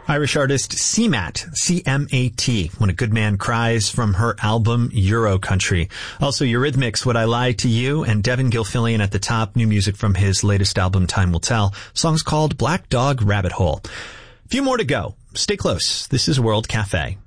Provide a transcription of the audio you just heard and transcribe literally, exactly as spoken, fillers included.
Irish artist C M A T, C M A T, When a Good Man Cries, from her album Euro Country. Also Eurythmics, Would I Lie to You, and Devin Gilfillian at the top, new music from his latest album Time Will Tell. Song's called Black Dog Rabbit Hole. A few more to go. Stay close. This is World Cafe.